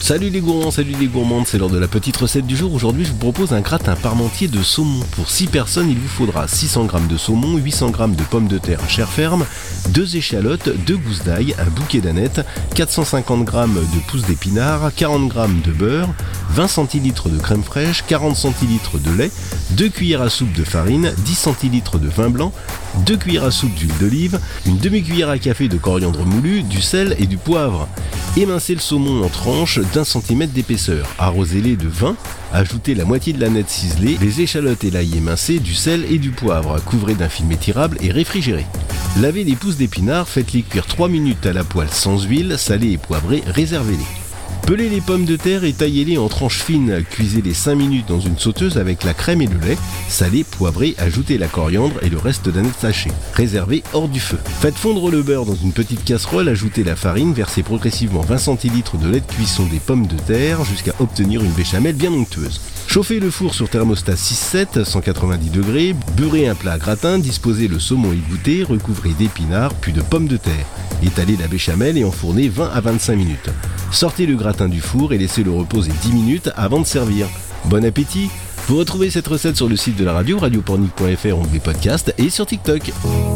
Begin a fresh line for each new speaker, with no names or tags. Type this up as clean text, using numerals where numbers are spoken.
Salut les gourmands, salut les gourmandes, c'est l'heure de la petite recette du jour. Aujourd'hui je vous propose un gratin parmentier de saumon. Pour 6 personnes il vous faudra 600 g de saumon, 800 g de pommes de terre à chair ferme, 2 échalotes, 2 gousses d'ail, un bouquet d'anettes, 450 g de pousses d'épinards, 40 g de beurre, 20 centilitres de crème fraîche, 40 centilitres de lait, 2 cuillères à soupe de farine, 10 centilitres de vin blanc, 2 cuillères à soupe d'huile d'olive, une demi-cuillère à café de coriandre moulu, du sel et du poivre. Émincez le saumon en tranches d'1 cm d'épaisseur, arrosez-les de vin, ajoutez la moitié de l'aneth ciselée, les échalotes et l'ail émincé, du sel et du poivre, couvrez d'un film étirable et réfrigérez. Lavez les pousses d'épinards, faites-les cuire 3 minutes à la poêle sans huile, salez et poivrez, réservez-les. Pelez les pommes de terre et taillez-les en tranches fines, cuisez-les 5 minutes dans une sauteuse avec la crème et le lait, salez, poivrez, ajoutez la coriandre et le reste d'aneth sachée. Réservez hors du feu. Faites fondre le beurre dans une petite casserole, ajoutez la farine, versez progressivement 20 centilitres de lait de cuisson des pommes de terre jusqu'à obtenir une béchamel bien onctueuse. Chauffez le four sur thermostat 6-7, 190 degrés, beurrez un plat à gratin, disposez le saumon égoutté, recouvrez d'épinards puis de pommes de terre. Étalez la béchamel et enfournez 20 à 25 minutes. Sortez le gratin du four et laissez-le reposer 10 minutes avant de servir. Bon appétit! Vous retrouvez cette recette sur le site de la radio, radiopornic.fr, onglet podcast et sur TikTok.